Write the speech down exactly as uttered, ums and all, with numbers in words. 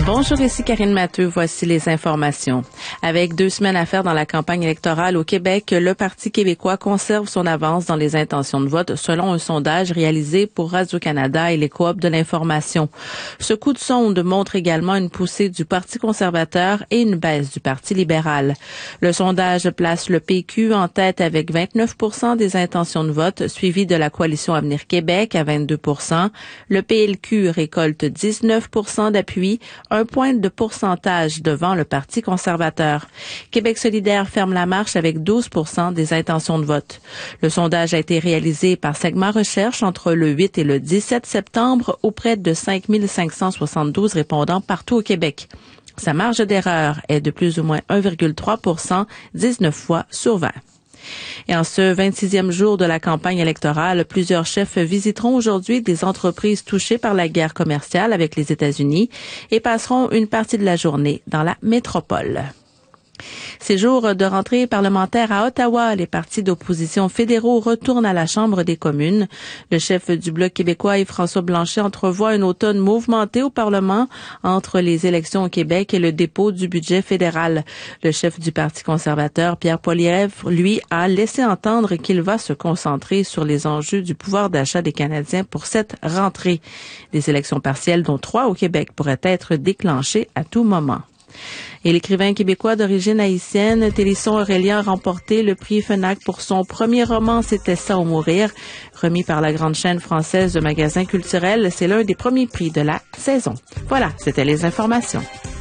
Bonjour, ici Karine Matteux. Voici les informations. Avec deux semaines à faire dans la campagne électorale au Québec, le Parti québécois conserve son avance dans les intentions de vote selon un sondage réalisé pour Radio-Canada et les Coop de l'information. Ce coup de sonde montre également une poussée du Parti conservateur et une baisse du Parti libéral. Le sondage place le P Q en tête avec vingt-neuf pour cent des intentions de vote, suivi de la Coalition Avenir Québec à vingt-deux pour cent. Le P L Q récolte dix-neuf pour cent d'appui, un point de pourcentage devant le Parti conservateur. Québec solidaire ferme la marche avec douze pour cent des intentions de vote. Le sondage a été réalisé par Segment Recherche entre le huit et le dix-sept septembre auprès de cinq mille cinq cent soixante-douze répondants partout au Québec. Sa marge d'erreur est de plus ou moins un virgule trois pour cent, dix-neuf fois sur vingt. Et en ce vingt-sixième jour de la campagne électorale, plusieurs chefs visiteront aujourd'hui des entreprises touchées par la guerre commerciale avec les États-Unis et passeront une partie de la journée dans la métropole. Ces jours de rentrée parlementaire à Ottawa, les partis d'opposition fédéraux retournent à la Chambre des communes. Le chef du Bloc québécois, Yves-François Blanchet, entrevoit un automne mouvementé au Parlement entre les élections au Québec et le dépôt du budget fédéral. Le chef du Parti conservateur, Pierre Poilievre, lui, a laissé entendre qu'il va se concentrer sur les enjeux du pouvoir d'achat des Canadiens pour cette rentrée. Les élections partielles, dont trois au Québec, pourraient être déclenchées à tout moment. Et l'écrivain québécois d'origine haïtienne, Télisson Aurélien, a remporté le prix Fenac pour son premier roman, C'était ça ou mourir, remis par la grande chaîne française de magasins culturels. C'est l'un des premiers prix de la saison. Voilà, c'était les informations.